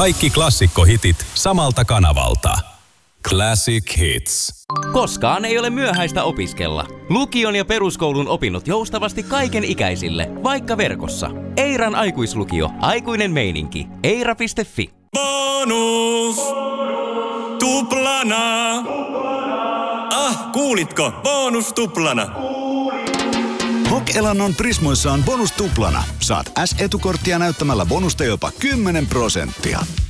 Kaikki klassikkohitit samalta kanavalta. Classic Hits. Koskaan ei ole myöhäistä opiskella. Lukion ja peruskoulun opinnot joustavasti kaiken ikäisille, vaikka verkossa. Eiran aikuislukio, aikuinen meininki. Eira.fi. Bonus! Tuplana! Kuulitko? Bonus tuplana! HOK-elannon Prismoissa on bonus tuplana. Saat S-etukorttia näyttämällä bonusta jopa 10%.